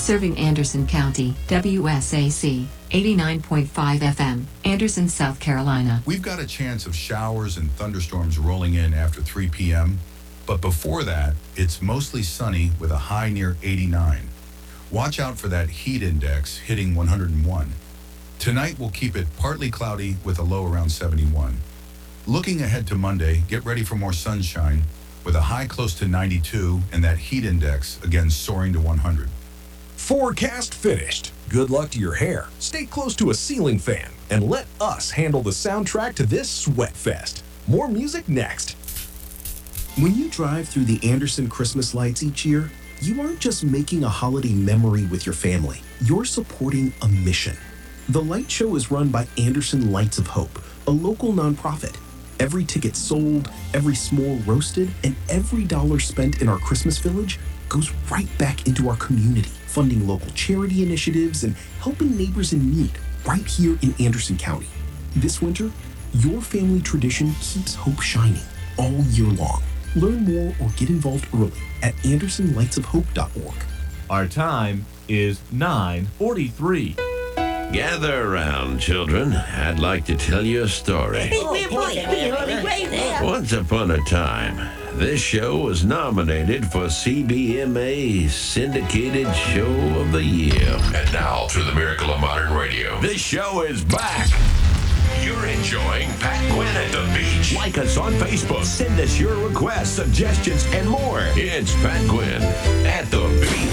Serving Anderson County, WSAC, 89.5 FM, Anderson, South Carolina. We've got a chance of showers and thunderstorms rolling in after 3 p.m., but before that, it's mostly sunny with a high near 89. Watch out for that heat index hitting 101. Tonight, we'll keep it partly cloudy with a low around 71. Looking ahead to Monday, get ready for more sunshine with a high close to 92 and that heat index again soaring to 100. Forecast finished. Good luck to your hair. Stay close to a ceiling fan and let us handle the soundtrack to this sweat fest. More music next. When you drive through the Anderson Christmas lights each year, you aren't just making a holiday memory with your family. You're supporting a mission. The light show is run by Anderson Lights of Hope, a local nonprofit. Every ticket sold, every s'more roasted, and every dollar spent in our Christmas village goes right back into our community, funding local charity initiatives and helping neighbors in need right here in Anderson County. This winter, your family tradition keeps hope shining all year long. Learn more or get involved early at andersonlightsofhope.org. Our time is 9:43. Gather around, children. I'd like to tell you a story. Once upon a time, this show was nominated for CBMA Syndicated Show of the Year. And now, through the miracle of modern radio, This show is back. you're enjoying Pat Quinn at the Beach. Like us on Facebook. Send us your requests, suggestions, and more. It's Pat Quinn at the Beach.